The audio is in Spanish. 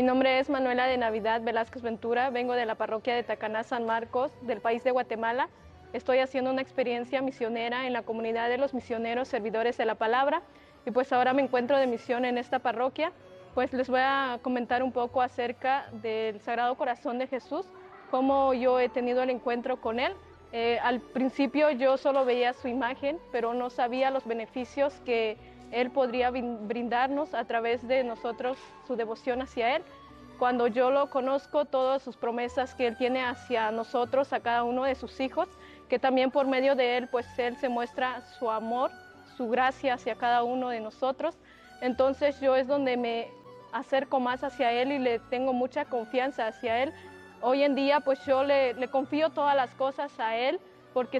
nombre es Manuela de Navidad Velázquez Ventura, vengo de la parroquia de Tacaná San Marcos, del país de Guatemala. Estoy haciendo una experiencia misionera en la comunidad de los misioneros servidores de la palabra y pues ahora me encuentro de misión en esta parroquia. Pues les voy a comentar un poco acerca del Sagrado Corazón de Jesús, cómo yo he tenido el encuentro con él. Al principio yo solo veía su imagen, pero no sabía los beneficios que él podría brindarnos a través de nosotros, su devoción hacia él. Cuando yo lo conozco, todas sus promesas que él tiene hacia nosotros, a cada uno de sus hijos, que también por medio de él, pues él se muestra su amor, su gracia hacia cada uno de nosotros. Entonces yo es donde me acerco más hacia él y le tengo mucha confianza hacia él. Hoy en día pues yo le confío todas las cosas a él, porque